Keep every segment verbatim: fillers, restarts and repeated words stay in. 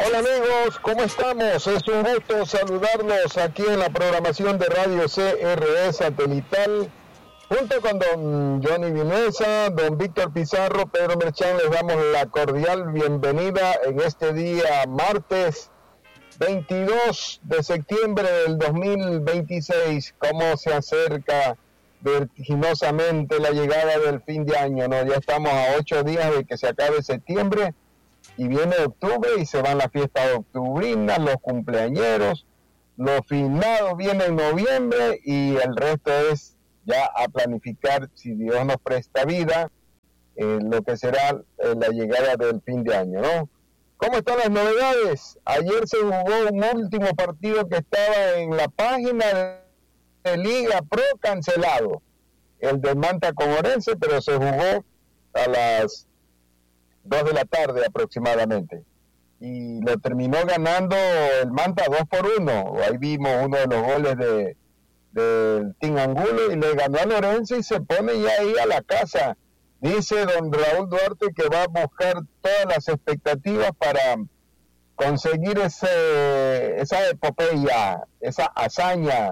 Hola amigos, ¿cómo estamos? Es un gusto saludarlos aquí en la programación de Radio C R E Satelital, junto con don Johnny Vinuesa, don Víctor Pizarro, Pedro Merchán. Les damos la cordial bienvenida en este día martes veintidós de septiembre del dos mil veintiséis. Cómo se acerca vertiginosamente la llegada del fin de año, ¿no? Ya estamos a ocho días de que se acabe septiembre y viene octubre y se van las fiestas octubrinas, los cumpleañeros, los finados vienen en noviembre y el resto es ya a planificar, si Dios nos presta vida, eh, lo que será eh, la llegada del fin de año, ¿no? ¿Cómo están las novedades? Ayer se jugó un último partido que estaba en la página de Liga Pro cancelado, el de Manta con Orense, pero se jugó a las dos de la tarde aproximadamente y lo terminó ganando el Manta dos por uno. Ahí vimos uno de los goles de del Team Angulo y le ganó a Lorenzo y se pone ya ahí a la casa. Dice don Raúl Duarte que va a buscar todas las expectativas para conseguir ese esa epopeya, esa hazaña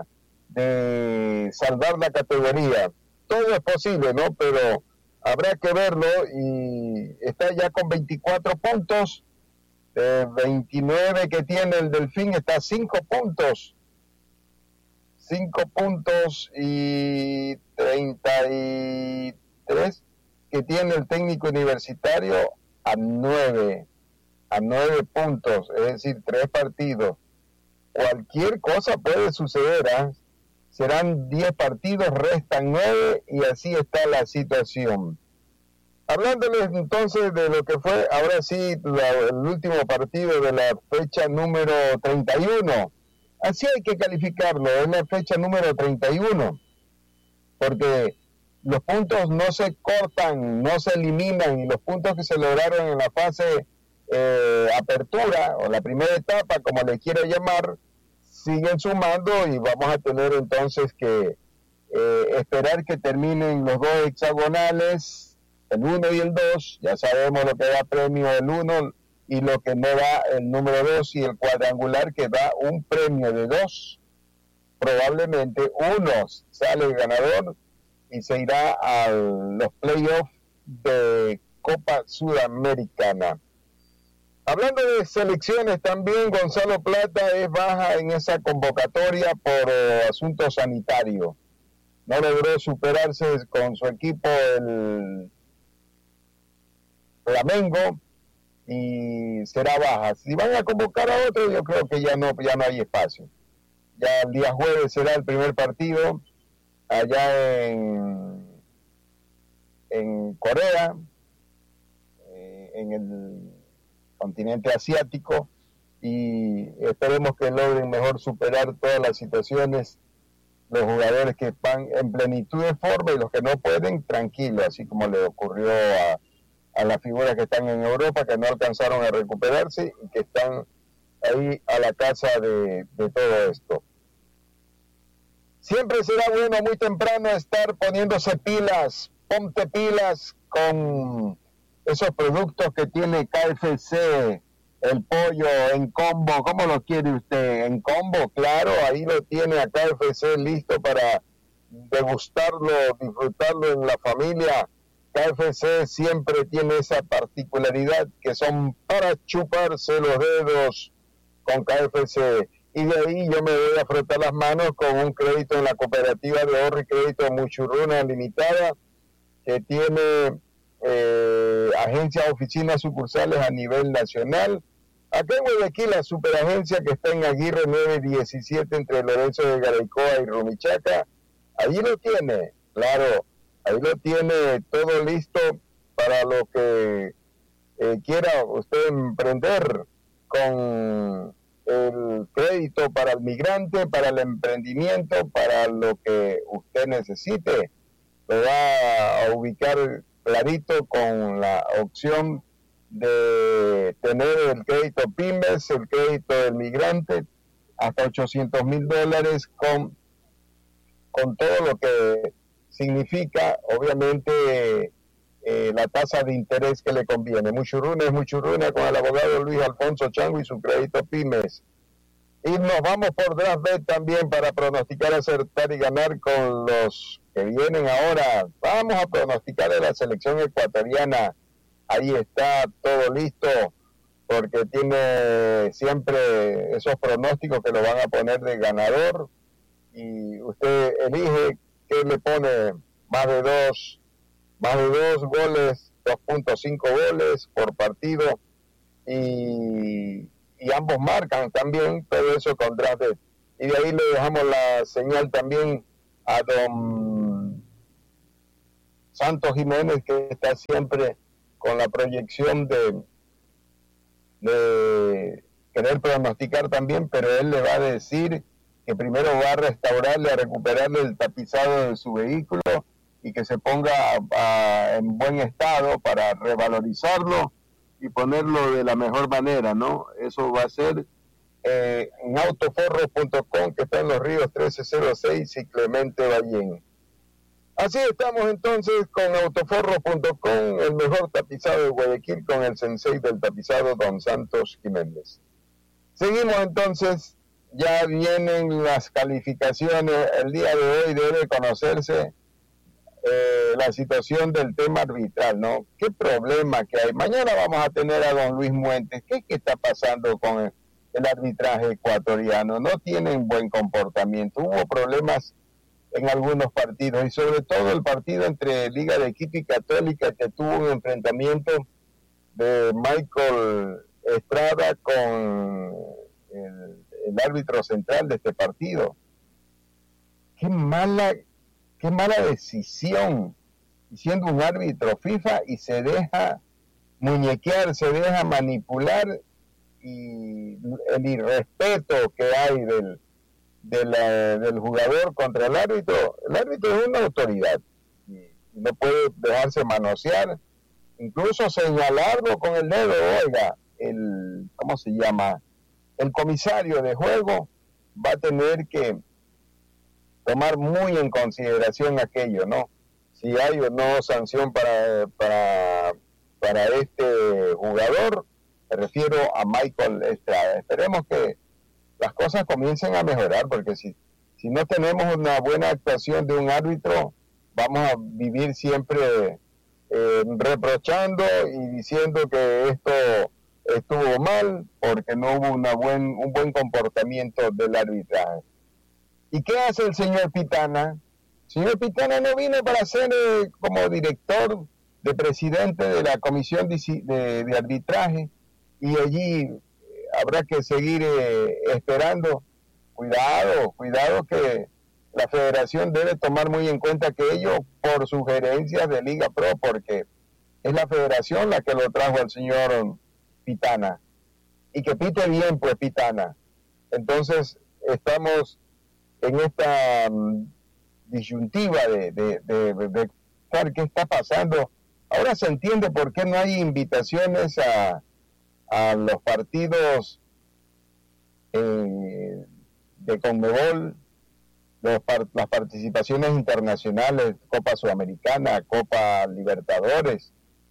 de salvar la categoría. Todo es posible, ¿no? Pero habrá que verlo, y está ya con veinticuatro puntos, de veintinueve que tiene el Delfín, está a cinco puntos, cinco puntos y treinta y tres que tiene el Técnico Universitario a nueve, a nueve puntos, es decir, tres partidos. Cualquier cosa puede suceder, ¿eh? Serán diez partidos, restan nueve y así está la situación. Hablándoles entonces de lo que fue, ahora sí, la, el último partido de la fecha número treinta y uno. Así hay que calificarlo, es la fecha número treinta y uno, porque los puntos no se cortan, no se eliminan, y los puntos que se lograron en la fase eh, apertura, o la primera etapa, como le quiero llamar, siguen sumando, y vamos a tener entonces que eh, esperar que terminen los dos hexagonales, el uno y el dos. Ya sabemos lo que da premio el uno y lo que no da el número dos, y el cuadrangular que da un premio de dos. Probablemente uno sale ganador y se irá a los playoffs de Copa Sudamericana. Hablando de selecciones también, Gonzalo Plata es baja en esa convocatoria por eh, asuntos sanitarios. No logró superarse con su equipo el Flamengo y será baja. Si van a convocar a otro, yo creo que ya no, ya no hay espacio. Ya el día jueves será el primer partido allá en, en Corea, eh, en el continente asiático, y esperemos que logren mejor superar todas las situaciones los jugadores que van en plenitud de forma, y los que no pueden, tranquilo, así como le ocurrió a, a las figuras que están en Europa, que no alcanzaron a recuperarse y que están ahí a la casa de, de todo esto. Siempre será bueno muy temprano estar poniéndose pilas, ponte pilas con esos productos que tiene K F C, el pollo en combo. ¿Cómo lo quiere usted? En combo, claro, ahí lo tiene a K F C listo para degustarlo, disfrutarlo en la familia. K F C siempre tiene esa particularidad que son para chuparse los dedos con K F C. Y de ahí yo me voy a frotar las manos con un crédito en la cooperativa de ahorro y crédito Muchurruna Limitada, que tiene eh, agencias, oficinas, sucursales a nivel nacional. Acá en Guayaquil, la superagencia que está en Aguirre nueve diecisiete entre Lorenzo de Garaycoa y Rumichaca, allí lo tiene, claro, ahí lo tiene todo listo para lo que eh, quiera usted emprender, con el crédito para el migrante, para el emprendimiento, para lo que usted necesite. Lo va a ubicar clarito con la opción de tener el crédito pymes, el crédito del migrante, hasta ochocientos mil dólares, con, con todo lo que significa, obviamente, eh, la tasa de interés que le conviene. Muchurruna es muchurruna con el abogado Luis Alfonso Chango y su crédito pymes. Y nos vamos por DraftBet también para pronosticar, acertar y ganar con los que vienen ahora. Vamos a pronosticar a la selección ecuatoriana. Ahí está todo listo, porque tiene siempre esos pronósticos que lo van a poner de ganador. Y usted elige qué le pone, más de dos, más de dos goles, dos punto cinco goles por partido. Y... y ambos marcan también, todo eso con DraftBet. Y de ahí le dejamos la señal también a don Santos Jiménez, que está siempre con la proyección de, de querer pronosticar también, pero él le va a decir que primero va a restaurarle, a recuperarle el tapizado de su vehículo y que se ponga a, a, en buen estado para revalorizarlo y ponerlo de la mejor manera, ¿no? Eso va a ser eh, en autoforros punto com, que está en Los Ríos trece cero seis y Clemente Ballén. Así estamos entonces con autoforros punto com, el mejor tapizado de Guayaquil, con el sensei del tapizado, don Santos Jiménez. Seguimos entonces, ya vienen las calificaciones. El día de hoy debe conocerse Eh, la situación del tema arbitral, ¿no? ¿Qué problema que hay? Mañana vamos a tener a don Luis Muentes. ¿Qué, qué está pasando con el, el arbitraje ecuatoriano? No tienen buen comportamiento. Hubo problemas en algunos partidos, y sobre todo el partido entre Liga de Quito y Católica, que tuvo un enfrentamiento de Michael Estrada con el, el árbitro central de este partido. Qué mala Qué mala decisión, siendo un árbitro FIFA, y se deja muñequear, se deja manipular, y el irrespeto que hay del, de la, del jugador contra el árbitro. El árbitro es una autoridad y no puede dejarse manosear, incluso señalarlo con el dedo. Oiga, el, ¿cómo se llama? El comisario de juego va a tener que tomar muy en consideración aquello, ¿no? Si hay o no sanción para, para, para este jugador. Me refiero a Michael Estrada. Esperemos que las cosas comiencen a mejorar, porque si, si no tenemos una buena actuación de un árbitro, vamos a vivir siempre eh, reprochando y diciendo que esto estuvo mal porque no hubo una buen, un buen comportamiento del arbitraje. ¿Y qué hace el señor Pitana? El señor Pitana no vino para ser eh, como director, de presidente de la comisión de, de, de arbitraje, y allí eh, habrá que seguir eh, esperando. Cuidado, cuidado, que la federación debe tomar muy en cuenta que ellos, por sugerencias de Liga Pro, porque es la federación la que lo trajo al señor Pitana, y que pite bien, pues, Pitana. Entonces estamos en esta um, disyuntiva de, de, de, de, de ver qué está pasando. Ahora se entiende por qué no hay invitaciones a, a los partidos eh, de Conmebol, los, las participaciones internacionales, Copa Sudamericana, Copa Libertadores,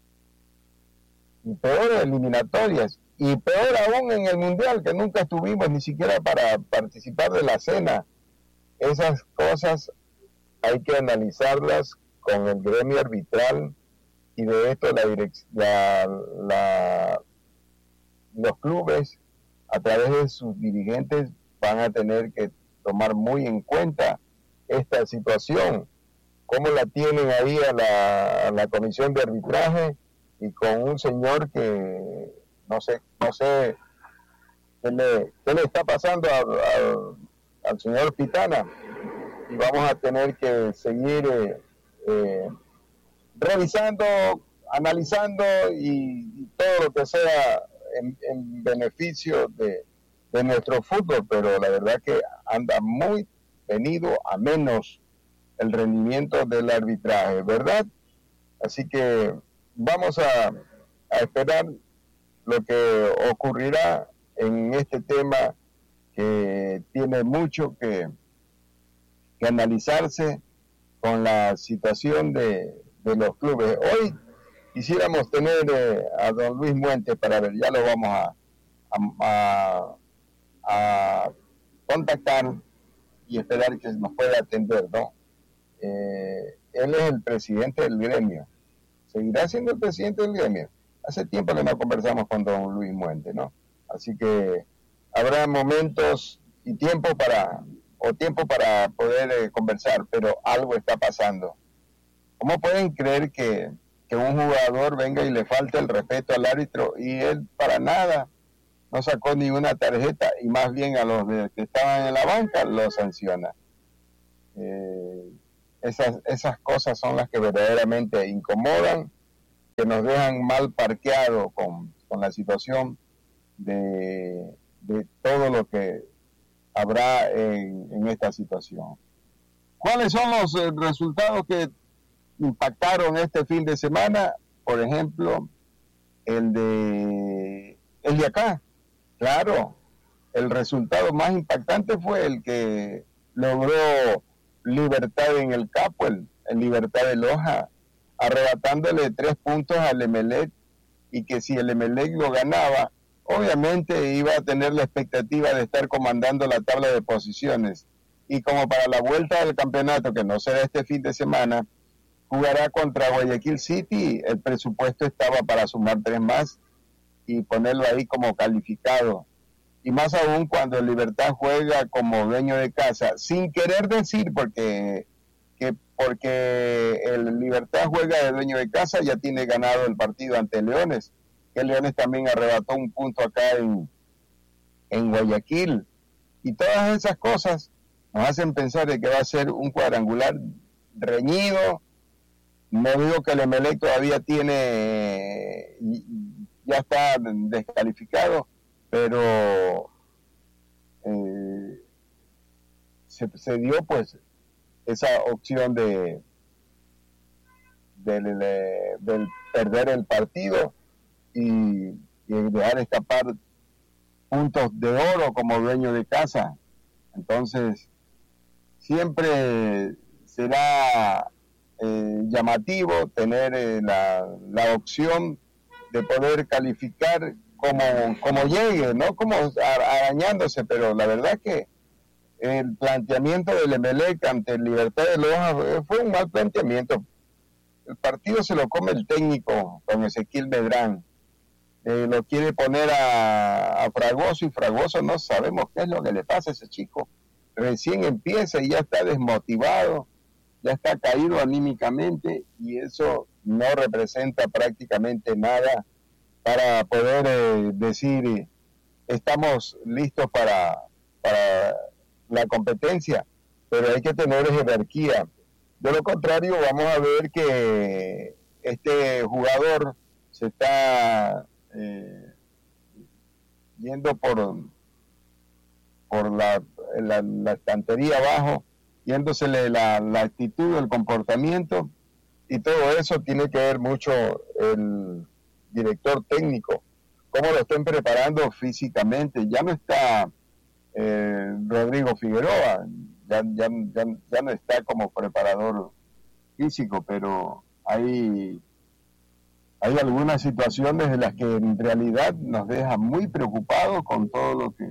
y peor eliminatorias, y peor aún en el Mundial, que nunca estuvimos ni siquiera para participar de la cena. Esas cosas hay que analizarlas con el gremio arbitral, y de esto la, direc- la, la los clubes, a través de sus dirigentes, van a tener que tomar muy en cuenta esta situación. Cómo la tienen ahí a la, a la comisión de arbitraje, y con un señor que no sé, no sé qué le, qué le está pasando a, a, al señor Pitana, y vamos a tener que seguir eh, eh, revisando, analizando, y, y todo lo que sea en, en beneficio de, de nuestro fútbol. Pero la verdad que anda muy venido a menos el rendimiento del arbitraje, ¿verdad? Así que vamos a, a esperar lo que ocurrirá en este tema, que tiene mucho que, que analizarse con la situación de, de los clubes. Hoy quisiéramos tener eh, a don Luis Muentes para ver, ya lo vamos a, a, a, a contactar y esperar que nos pueda atender, ¿no? Eh, él es el presidente del gremio, seguirá siendo el presidente del gremio. Hace tiempo que no conversamos con don Luis Muentes, ¿no? Así que habrá momentos y tiempo para, o tiempo para poder eh, conversar, pero algo está pasando. ¿Cómo pueden creer que, que un jugador venga y le falte el respeto al árbitro y él para nada no sacó ni una tarjeta y más bien a los de, que estaban en la banca los sanciona? Eh, esas, esas cosas son las que verdaderamente incomodan, que nos dejan mal parqueado con, con la situación de, de todo lo que habrá en, en esta situación. ¿Cuáles son los eh, resultados que impactaron este fin de semana? Por ejemplo, el de el de acá. Claro, el resultado más impactante fue el que logró Libertad en el Capo, el, el Libertad de Loja, arrebatándole tres puntos al Emelec, y que si el Emelec lo ganaba, obviamente iba a tener la expectativa de estar comandando la tabla de posiciones. Y como para la vuelta del campeonato, que no será este fin de semana, jugará contra Guayaquil City, el presupuesto estaba para sumar tres más y ponerlo ahí como calificado. Y más aún cuando el Libertad juega como dueño de casa, sin querer decir porque, que porque el Libertad juega de dueño de casa, ya tiene ganado el partido ante Leones, que Leones también arrebató un punto acá en, en Guayaquil. Y todas esas cosas nos hacen pensar de que va a ser un cuadrangular reñido. No digo que el Emelec todavía tiene, ya está descalificado, pero eh, se, se dio pues esa opción de del, del perder el partido y, y dejar escapar puntos de oro como dueño de casa. Entonces siempre será eh, llamativo tener eh, la, la opción de poder calificar como, como llegue, no como arañándose, pero la verdad que el planteamiento del Emelec ante el Libertad de Loja fue un mal planteamiento. El partido se lo come el técnico con Ezequiel Medrán, eh, lo quiere poner a, a Fragoso, y Fragoso no sabemos qué es lo que le pasa a ese chico, recién empieza y ya está desmotivado, ya está caído anímicamente, y eso no representa prácticamente nada para poder eh, decir estamos listos para, para la competencia, pero hay que tener jerarquía. De lo contrario, vamos a ver que este jugador se está eh, yendo por, por la, la, la estantería abajo, yéndosele la, la actitud, el comportamiento, y todo eso tiene que ver mucho el director técnico, cómo lo estén preparando físicamente. Ya no está eh, Rodrigo Figueroa, ya, ya, ya, ya no está como preparador físico, pero hay, hay algunas situaciones de las que en realidad nos deja muy preocupados con todo lo que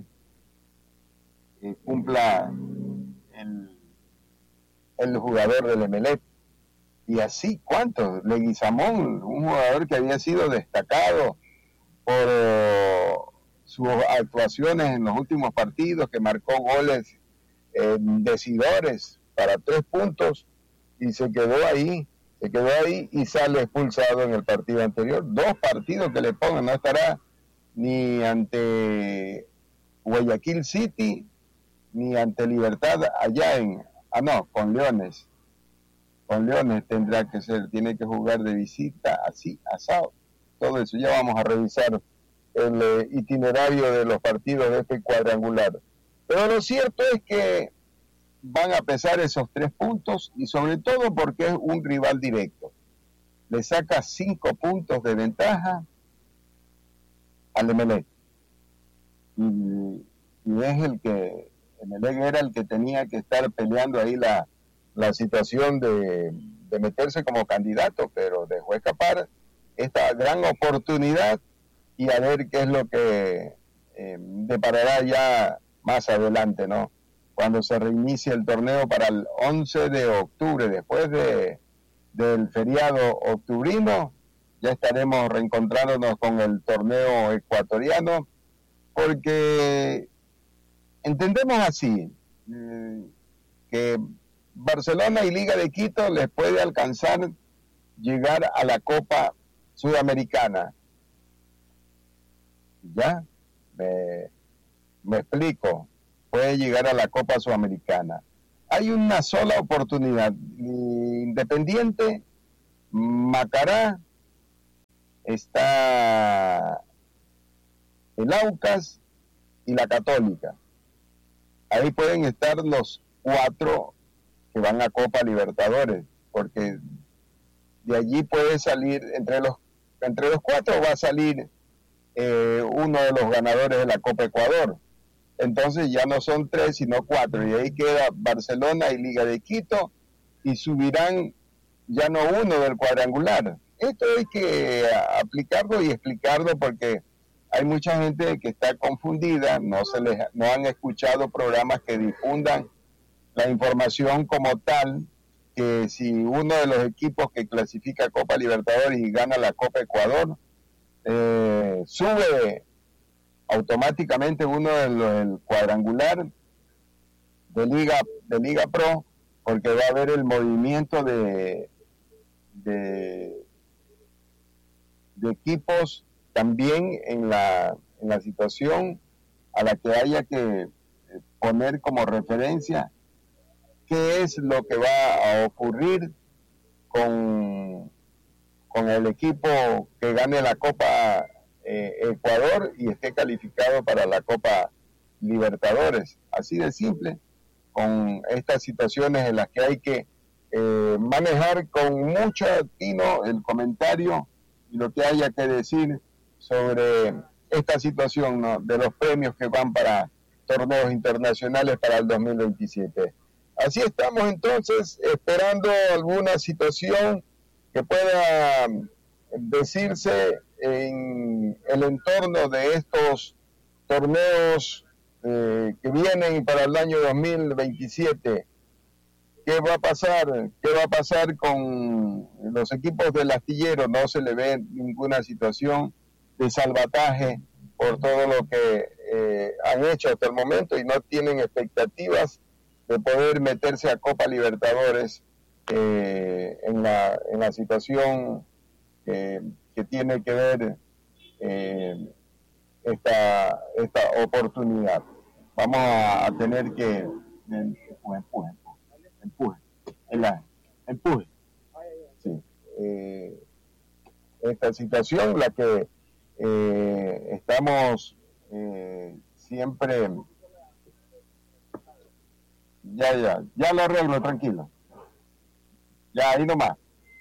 eh, cumpla el, el jugador del Emelec. Y así, ¿cuántos? Leguizamón, un jugador que había sido destacado por uh, sus actuaciones en los últimos partidos, que marcó goles eh, decidores para tres puntos, y se quedó ahí, se quedó ahí y sale expulsado en el partido anterior. Dos partidos que le pongan, no estará ni ante Guayaquil City, ni ante Libertad allá en, ah no, con Leones. Con Leones tendrá que ser, tiene que jugar de visita, así, asado, todo eso. Ya vamos a revisar el eh, itinerario de los partidos de este cuadrangular. Pero lo cierto es que van a pesar esos tres puntos, y sobre todo porque es un rival directo. Le saca cinco puntos de ventaja al Emelec. Y, y es el que, Emelec era el que tenía que estar peleando ahí la la situación de, de meterse como candidato, pero dejó escapar esta gran oportunidad y a ver qué es lo que eh, deparará ya más adelante, ¿no? Cuando se reinicie el torneo para el once de octubre, después de, del feriado octubrino, ya estaremos reencontrándonos con el torneo ecuatoriano, porque entendemos así, eh, que Barcelona y Liga de Quito les puede alcanzar llegar a la Copa Sudamericana. ¿Ya? Me, me explico. Puede llegar a la Copa Sudamericana. Hay una sola oportunidad. Independiente, Macará, está el Aucas y la Católica. Ahí pueden estar los cuatro que van a Copa Libertadores, porque de allí puede salir, entre los, entre los cuatro va a salir eh, uno de los ganadores de la Copa Ecuador. Entonces ya no son tres, sino cuatro, y ahí queda Barcelona y Liga de Quito, y subirán ya no uno del cuadrangular. Esto hay que aplicarlo y explicarlo, porque hay mucha gente que está confundida, no se les, no han escuchado programas que difundan la información como tal, que si uno de los equipos que clasifica Copa Libertadores y gana la Copa Ecuador, eh, sube automáticamente uno del, del cuadrangular de Liga de Liga Pro, porque va a haber el movimiento de de, de equipos también en la, en la situación a la que haya que poner como referencia qué es lo que va a ocurrir con, con el equipo que gane la Copa eh, Ecuador y esté calificado para la Copa Libertadores. Así de simple, con estas situaciones en las que hay que eh, manejar con mucho tino el comentario y lo que haya que decir sobre esta situación, ¿no?, de los premios que van para torneos internacionales para el dos mil veintisiete. Así estamos entonces esperando alguna situación que pueda decirse en el entorno de estos torneos eh, que vienen para el año dos mil veintisiete. ¿Qué va a pasar? ¿Qué va a pasar con los equipos del astillero? No se le ve ninguna situación de salvataje por todo lo que eh, han hecho hasta el momento, y no tienen expectativas de poder meterse a Copa Libertadores eh, en, la, en la situación eh, que tiene que ver eh, esta, esta oportunidad. Vamos a, a tener que empuje, empuje, empuje, empuje, empuje. Sí. Eh, esta situación, la que eh, estamos eh, siempre, ya, ya, ya lo arreglo, tranquilo. Ya, ahí nomás.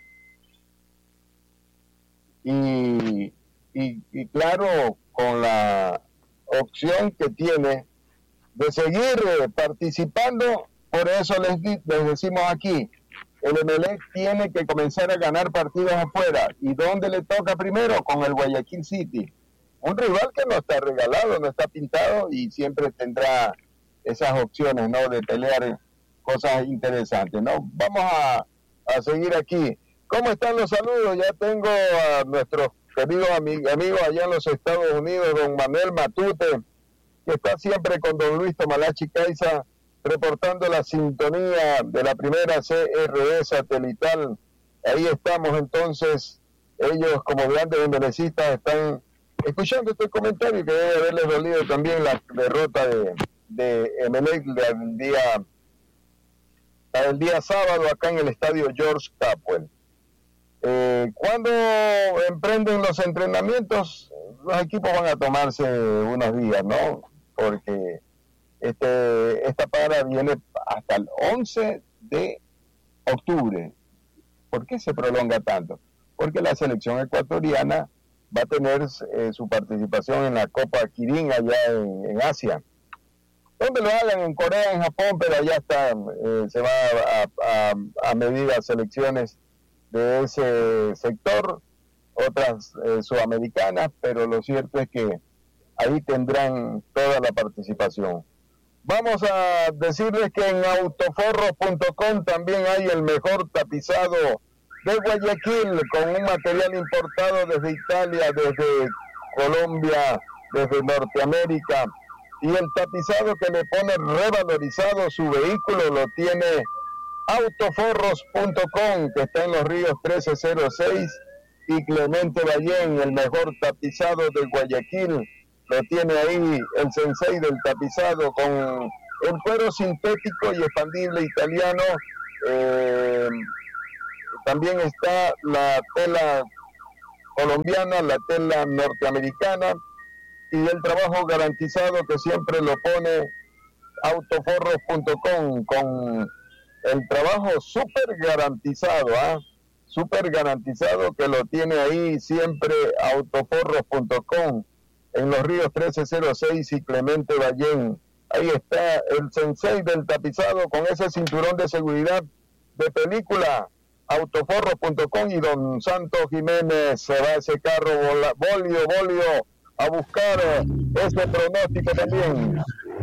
Y, y, y claro, con la opción que tiene de seguir eh, participando, por eso les, les decimos aquí, el Emelec tiene que comenzar a ganar partidos afuera. ¿Y dónde le toca primero? Con el Guayaquil City. Un rival que no está regalado, no está pintado, y siempre tendrá esas opciones, ¿no?, de pelear cosas interesantes, ¿no? Vamos a, a seguir aquí. ¿Cómo están los saludos? Ya tengo a nuestros queridos amig- amigos allá en los Estados Unidos, don Manuel Matute, que está siempre con don Luis Tomalachi Caiza, reportando la sintonía de la primera C R E satelital. Ahí estamos entonces, ellos como grandes envenecistas están escuchando este comentario, que debe haberles dolido también la derrota de, de Emelec del día, el día sábado acá en el estadio George Capwell. Eh, cuando emprenden los entrenamientos, los equipos van a tomarse unos días, ¿no? Porque este, esta para viene hasta el once de octubre. ¿Por qué se prolonga tanto? Porque la selección ecuatoriana va a tener eh, su participación en la Copa Kirin allá en, en Asia. Donde lo hagan, en Corea, en Japón, pero allá está, eh, se va a, a, a medir a selecciones de ese sector, otras eh, sudamericanas, pero lo cierto es que ahí tendrán toda la participación. Vamos a decirles que en autoforros punto com también hay el mejor tapizado de Guayaquil, con un material importado desde Italia, desde Colombia, desde Norteamérica, y el tapizado que le pone revalorizado su vehículo lo tiene autoforros punto com, que está en Los Ríos trece cero seis, y Clemente Ballén, el mejor tapizado de Guayaquil, lo tiene ahí el sensei del tapizado, con el cuero sintético y expandible italiano. Eh, también está la tela colombiana, la tela norteamericana, y el trabajo garantizado que siempre lo pone autoforros punto com, con el trabajo súper garantizado, ¿ah? ¿eh? Súper garantizado, que lo tiene ahí siempre autoforros punto com, en Los Ríos trece cero seis y Clemente Ballén. Ahí está el sensei del tapizado con ese cinturón de seguridad de película, autoforros punto com, y don Santos Jiménez se va a ese carro bolio, bolio, a buscar ese pronóstico también.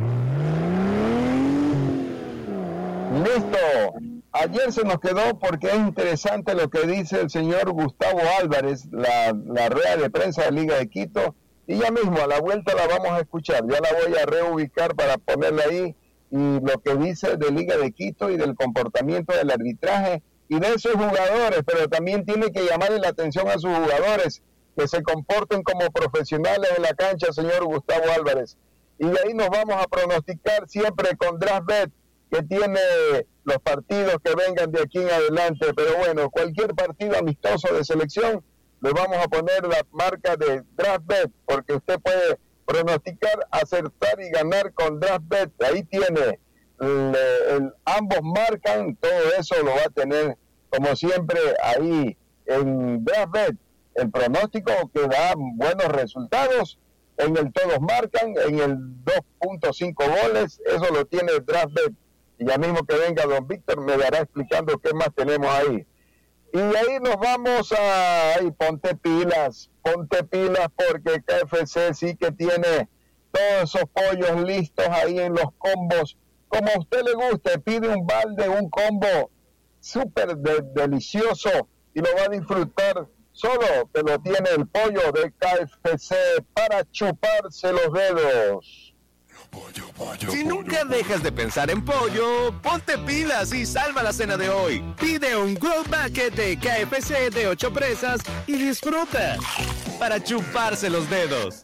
Listo. Ayer se nos quedó porque es interesante lo que dice el señor Gustavo Álvarez, la, la rueda de prensa de Liga de Quito, y ya mismo a la vuelta la vamos a escuchar. Ya la voy a reubicar para ponerla ahí, y lo que dice de Liga de Quito y del comportamiento del arbitraje y de sus jugadores, pero también tiene que llamarle la atención a sus jugadores, que se comporten como profesionales en la cancha, señor Gustavo Álvarez. Y de ahí nos vamos a pronosticar siempre con DraftBet, que tiene los partidos que vengan de aquí en adelante. Pero bueno, cualquier partido amistoso de selección, le vamos a poner la marca de DraftBet, porque usted puede pronosticar, acertar y ganar con DraftBet. Ahí tiene, el, el, ambos marcan, todo eso lo va a tener, como siempre, ahí en DraftBet. El pronóstico que da buenos resultados, en el todos marcan, en el dos punto cinco goles, eso lo tiene DraftBet. Y ya mismo que venga don Víctor me dará explicando qué más tenemos ahí. Y de ahí nos vamos a... Ay, ponte pilas, ponte pilas, porque K F C sí que tiene todos esos pollos listos ahí en los combos. Como a usted le guste, pide un balde, un combo súper de, delicioso, y lo va a disfrutar. Solo que lo tiene el pollo de K F C para chuparse los dedos. Pollo, pollo, si pollo, nunca pollo. dejas de pensar en pollo, ponte pilas y salva la cena de hoy. Pide un Grilled Bucket de K F C de ocho presas y disfruta para chuparse los dedos.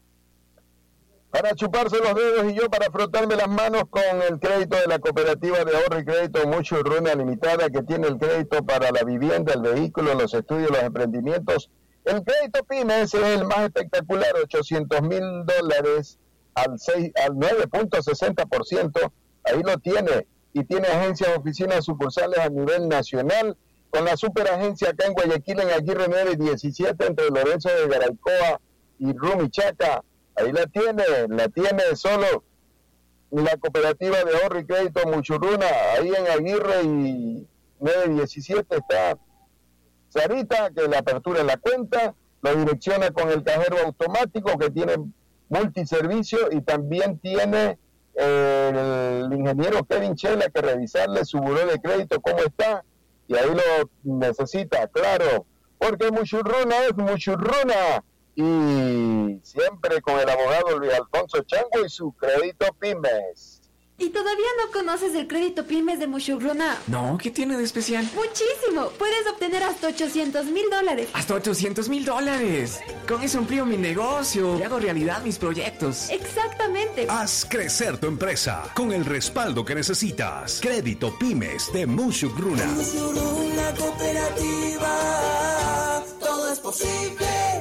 Para chuparse los dedos, y yo para frotarme las manos con el crédito de la Cooperativa de Ahorro y Crédito Muchurruna Limitada, que tiene el crédito para la vivienda, el vehículo, los estudios, los emprendimientos. El crédito Pymes es el más espectacular, ochocientos mil dólares. Al, seis, al nueve punto sesenta por ciento, ahí lo tiene, y tiene agencias, oficinas, sucursales a nivel nacional, con la superagencia acá en Guayaquil, en Aguirre nueve diecisiete, entre Lorenzo de Garaycoa y Rumichaca. Ahí la tiene, la tiene solo la Cooperativa de Ahorro y Crédito Muchurruna, ahí en Aguirre y nueve diecisiete está Sarita, que le apertura la cuenta, lo direcciona con el cajero automático, que tiene multiservicio, y también tiene eh, el ingeniero Kevin Chela que revisarle su buró de crédito cómo está, y ahí lo necesita, claro, porque Muchurruna es Muchurruna, y siempre con el abogado Luis Alfonso Chango y su crédito Pymes. ¿Y todavía no conoces el crédito Pymes de Muchurruna? No, ¿qué tiene de especial? ¡Muchísimo! Puedes obtener hasta ochocientos mil dólares. ¡Hasta ochocientos mil dólares! Con eso amplío mi negocio y hago realidad mis proyectos. ¡Exactamente! Haz crecer tu empresa con el respaldo que necesitas. Crédito Pymes de Muchurruna. Muchurruna Cooperativa, todo es posible.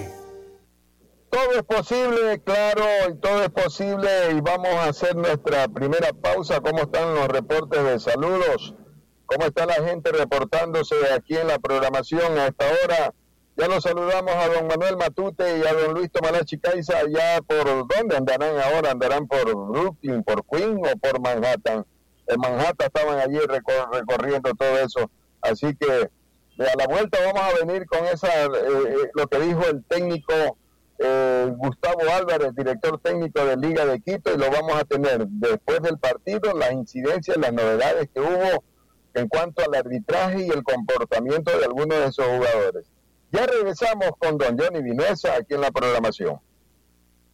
Todo es posible, claro, y todo es posible, y vamos a hacer nuestra primera pausa. ¿Cómo están los reportes de saludos? ¿Cómo está la gente reportándose aquí en la programación a esta hora? Ya los saludamos a don Manuel Matute y a don Luis Tomalachi Caiza. ¿Ya por dónde andarán ahora? ¿Andarán por Brooklyn, por Queen o por Manhattan? En Manhattan estaban allí recor- recorriendo todo eso. Así que a la vuelta vamos a venir con esa eh, lo que dijo el técnico eh, Gustavo Álvarez, director técnico de Liga de Quito, y lo vamos a tener después del partido, las incidencias, las novedades que hubo en cuanto al arbitraje y el comportamiento de algunos de esos jugadores. Ya regresamos con don Johnny Vinuesa aquí en la programación.